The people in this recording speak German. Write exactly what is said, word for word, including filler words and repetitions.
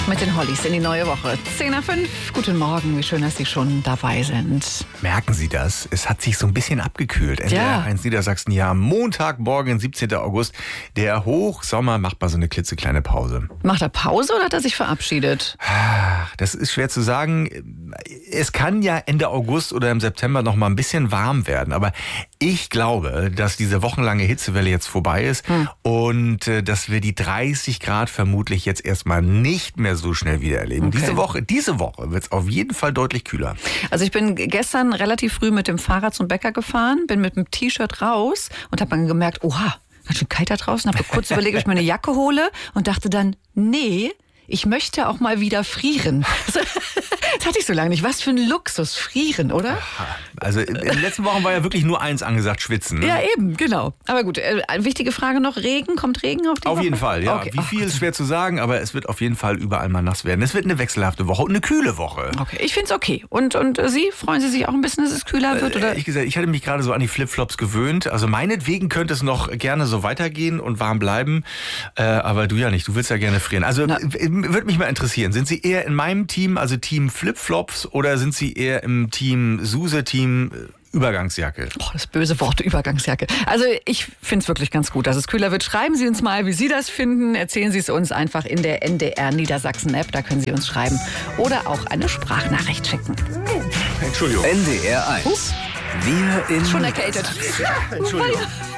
mit den Hollies in die neue Woche. zehn nach fünf. Guten Morgen, wie schön, dass Sie schon dabei sind. Merken Sie das? Es hat sich so ein bisschen abgekühlt. N D R eins Niedersachsen, ja, Montagmorgen, siebzehnten August. Der Hochsommer macht mal so eine klitzekleine Pause. Macht er Pause oder hat er sich verabschiedet? Das ist schwer zu sagen. Es kann ja Ende August oder im September noch mal ein bisschen warm werden. Aber ich glaube, dass diese wochenlange Hitzewelle jetzt vorbei ist hm. und äh, dass wir die dreißig Grad vermutlich jetzt erstmal nicht mehr so schnell wieder erleben. Okay. Diese Woche, diese Woche wird es auf jeden Fall deutlich kühler. Also ich bin gestern relativ früh mit dem Fahrrad zum Bäcker gefahren, bin mit dem T-Shirt raus und habe dann gemerkt, oha, ganz schön kalt da draußen. Habe kurz überlegt, ob ich mir eine Jacke hole und dachte dann, nee, ich möchte auch mal wieder frieren. Das hatte ich so lange nicht. Was für ein Luxus, frieren, oder? Also in den letzten Wochen war ja wirklich nur eins angesagt, schwitzen. Ne? Ja, eben, genau. Aber gut, äh, eine wichtige Frage noch, Regen, kommt Regen auf die Auf Woche? jeden Fall, ja. Okay. Wie viel ist schwer zu sagen, aber es wird auf jeden Fall überall mal nass werden. Es wird eine wechselhafte Woche und eine kühle Woche. Okay, ich finde es okay. Und, und äh, Sie, freuen Sie sich auch ein bisschen, dass es kühler wird? Oder? Äh, ich, gesagt, ich hatte mich gerade so an die Flipflops gewöhnt. Also meinetwegen könnte es noch gerne so weitergehen und warm bleiben. Äh, aber du ja nicht, du willst ja gerne frieren. Also würde mich mal interessieren, sind Sie eher in meinem Team, also Team Flipflops, oder sind Sie eher im Team Suse, Team Übergangsjacke? Oh, das böse Wort Übergangsjacke. Also ich finde es wirklich ganz gut, dass es kühler wird. Schreiben Sie uns mal, wie Sie das finden. Erzählen Sie es uns einfach in der N D R Niedersachsen App. Da können Sie uns schreiben. Oder auch eine Sprachnachricht schicken. Entschuldigung. N D R eins. Wir in Schon erkältet. Entschuldigung.